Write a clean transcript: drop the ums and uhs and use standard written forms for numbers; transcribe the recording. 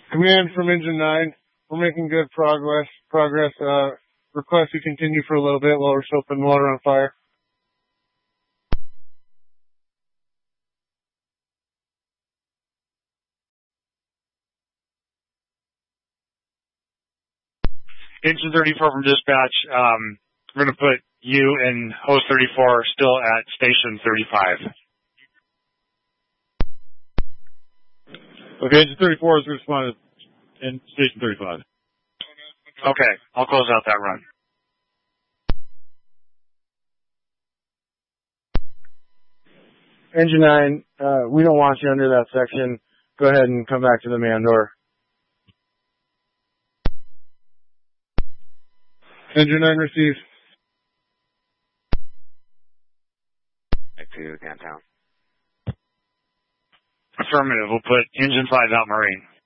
Command from Engine 9. We're making good progress. Request we continue for a little bit while we're soaping water on fire. Engine 34 from dispatch, we're going to put you and host 34 still at station 35. Okay, Engine 34 is responded in station 35. Okay, I'll close out that run. Engine 9, we don't want you under that section. Go ahead and come back to the man door. Engine 9 received. Back to downtown. Affirmative. We'll put Engine 5 out Marine.